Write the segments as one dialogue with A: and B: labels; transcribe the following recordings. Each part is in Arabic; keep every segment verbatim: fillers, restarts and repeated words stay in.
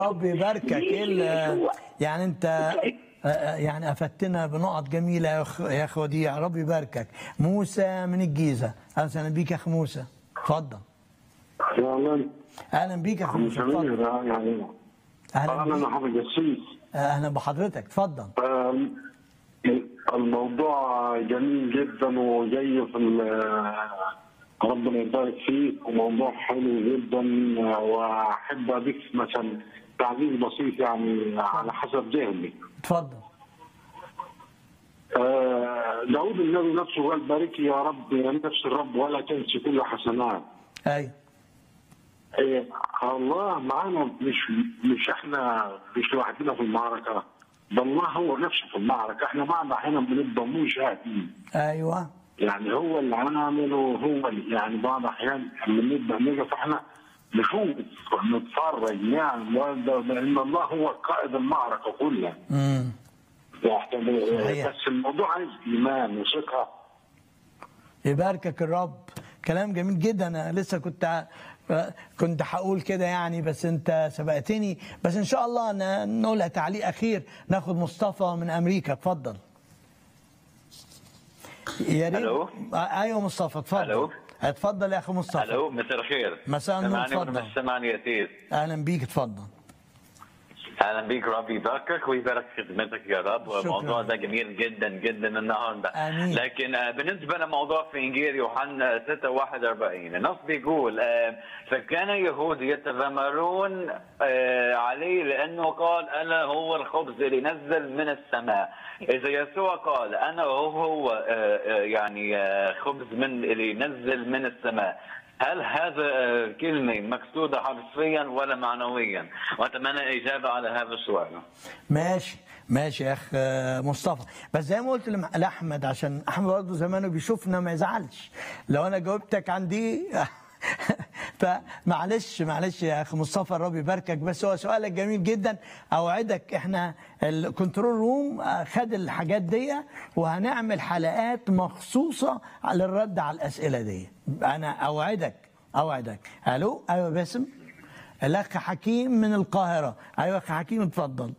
A: رب يباركك. ايه ال- يعني انت يعني افدتنا بنقط جميله يا اخ يا اخ وديع، رب يباركك. موسى من الجيزه، اهلا بيك يا اخ موسى، اتفضل.
B: اهلا
A: اهلا بيك يا اخ موسى،
B: سمير.
A: اتفضل.
B: يعني
A: اهلا
B: اهلا
A: بيك.
B: يا حافظ السيس.
A: اهلا بحضرتك، اتفضل.
B: آم، الموضوع جميل جدا وجاي في ال- ربنا يبارك فيك، وموضوع حلو جدا. واحب اضيف مثلا تعليق بسيط يعني على حسب ذهني.
A: اتفضل.
B: آه، داود النبي نفسه قال بارك يا رب يا نفس الرب ولا تنسي كل حسنات.
A: ايوه.
B: إيه، الله معانا، مش مش احنا مش لوحدنا في المعركه، ده الله هو نفسه في المعركه. احنا بعض احيانا بنبقى مشاهدين،
A: ايوه.
B: يعني هو اللي عامله، هو اللي يعني بعض احيان لما بنبقى نقف احنا نشوف نتفرج، يعني لان الله هو قائد المعركه كلها.
A: امم صحيح.
B: بس الموضوع عايز ايمان وثقه.
A: يباركك الرب، كلام جميل جدا. انا لسه كنت كنت هقول كده يعني، بس انت سبقتني. بس ان شاء الله نقولها تعليق اخير. ناخد مصطفى من امريكا، اتفضل. يا ريت.
C: الو.
A: ايوه مصطفى، اتفضل.
C: الو.
A: اتفضل يا اخي مصطفى.
C: الو، مساء الخير.
A: مساء النور،
C: سمعني
A: اتفضل.
C: ولا مش سامعني يا سيد؟
A: اهلا بيك، اتفضل.
C: اهلا بيك، ربي يباركك ويبارك خدمتك يا رب. والموضوع ده جميل جدا جدا النهارده.
A: امين.
C: لكن بالنسبه لموضوع في انجيل يوحنا ستة واحد وأربعين، النص بيقول آه، فكان يهود يتذمرون آه، عليه لانه قال انا هو الخبز اللي نزل من السماء. اذا يسوع قال انا هو آه، آه، يعني آه، خبز من اللي نزل من السماء، هل هذا كلمة مقصودة حرفيا ولا معنويا؟ وأتمنى إجابة على هذا السؤال.
A: ماشي ماشي يا اخ مصطفى. بس زي ما قلت لاحمد، عشان احمد برضه زمانه بيشوفنا ما يزعلش لو انا جاوبتك عن دي. فمعلش معلش يا اخ مصطفى، الرب يباركك. بس هو سؤالك جميل جدا. اوعدك احنا الكنترول روم خد الحاجات دي، وهنعمل حلقات مخصوصه للرد على الاسئله دي. انا اوعدك اوعدك. الو. ايوه باسم. الاخ حكيم من القاهره. ايوه اخ حكيم، اتفضل.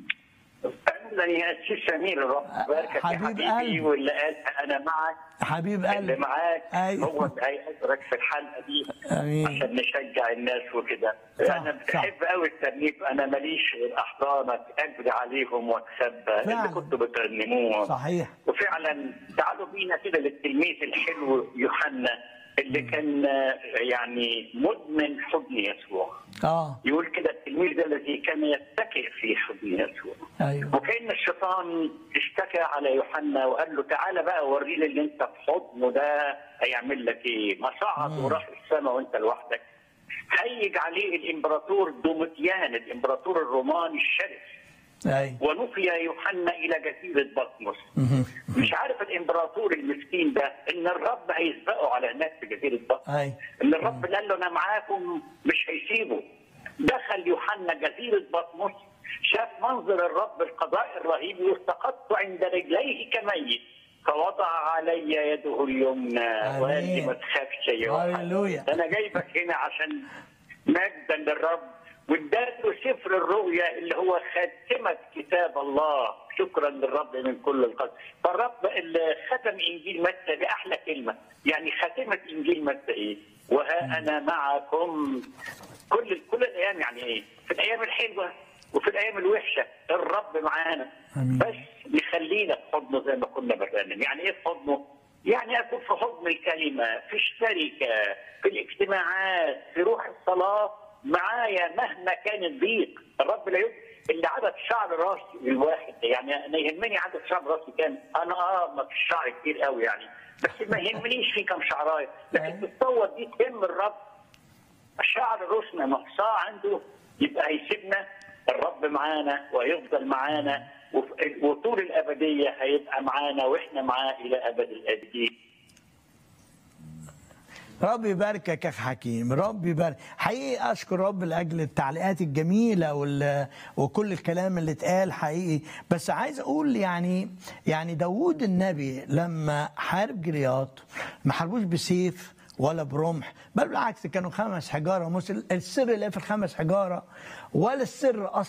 D: اهلا يا استاذ سمير، الرب يباركك يا
A: حبيب
D: حبيبي.
A: قلبي.
D: واللي قال انا معك،
A: حبيب قلبي.
D: اللي معاك
A: أيوة.
D: هو اللي هيقدرك في الحلقه دي.
A: امين.
D: عشان نشجع الناس وكده.
A: صح،
D: انا
A: صح.
D: بحب قوي الترنيم، انا ماليش غير احضانك اجري عليهم واتسبى اللي كنتوا بترنموه.
A: صحيح.
D: وفعلا تعالوا بينا كده للتلميذ الحلو يوحنا اللي كان يعني مدمن حضن يسوع.
A: اه
D: يقول كده التلميذ الذي كان يتكئ في حضن يسوع.
A: ايوه.
D: وكأن الشيطان اشتكى على يوحنا وقال له تعالى بقى وريني اللي انت في حضنه ده هيعمل لك ايه؟ ما صعد وراح السماء وانت لوحدك. هيج عليه الامبراطور دوميتيان، الامبراطور الروماني الشرس.
A: ايوه.
D: ونفي يوحنا الى جزيره بطمس. مش عارف الامبراطور المسكين ده ان الرب هيسبقه على هناك في جزيره بطمس.
A: ايوه.
D: ان الرب قال له انا معاكم مش هيسيبه. دخل يوحنا جزيره بطمس، شاف منظر الرب القضاء الرهيب، يستقط عند رجليه كميت، فوضع علي يده اليمنى وقال لي ما تخافش يا يوحنا، انا جايبك هنا عشان مجدا للرب. واداله سفر الرؤيا اللي هو خاتمه كتاب الله. شكرا للرب من كل القلب. فالرب اللي ختم انجيل متى باحلى كلمه، يعني خاتمه انجيل متى ايه؟ وها انا معكم كل كل الايام. يعني ايه؟ في الايام الحلوه وفي الايام الوحشه الرب معانا. بس نخلينا في حضنه زي ما كنا بنرنم. يعني ايه في حضنه؟ يعني اكون في حضن الكلمه، في الشركه، في الاجتماعات، في روح الصلاه معايا مهما كان الضيق. الرب لا يبقى اللي عدد شعر راسي الواحد، يعني انا يهمني عدد شعر راسي كام. انا اه ما فيش شعر كتير قوي يعني، بس ما يهمنيش في كم شعرايه. لكن تتصور دي تهم الرب. شعر راسنا نقصاه عنده، يبقى هيسيبنا. الرب معانا ويفضل معانا، وطول الابديه هيبقى معانا واحنا معاه الى ابد الابدين.
A: رب يباركك يا اخ حكيم، رب يبارك. حقيقي اشكر رب لاجل التعليقات الجميله وال... وكل الكلام اللي اتقال حقيقي. بس عايز اقول يعني يعني داوود النبي لما حارب جليات ما حاربوش بسيف ولا برمح، بل بالعكس كانوا خمس حجاره. السر اللي في الخمس حجاره ولا السر اصلا